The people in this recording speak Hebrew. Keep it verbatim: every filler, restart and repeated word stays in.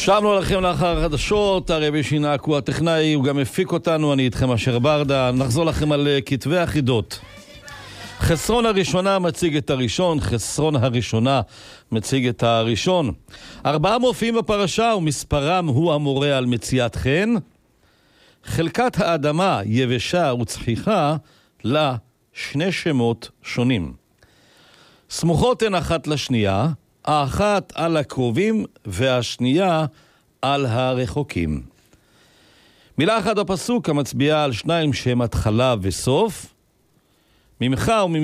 שבנו לכם לאחר החדשות, הרבי שינק הוא הטכנאי, הוא גם הפיק אותנו, אני איתכם אשר ברדה. נחזור לכם על כתבי החידות. חסרון הראשונה מציג את הראשון, חסרון הראשונה מציג את הראשון. ארבעה מופיעים בפרשה ומספרם הוא המורה על מציאת חן. חלקת האדמה יבשה וצחיחה לה שני שמות שונים. סמוכות הן אחת לשנייה, האחת על הקרובים והשנייה על הרחוקים. מילה אחת בפסוק המצביעה על שניים שהם התחלה וסוף. ממך וממך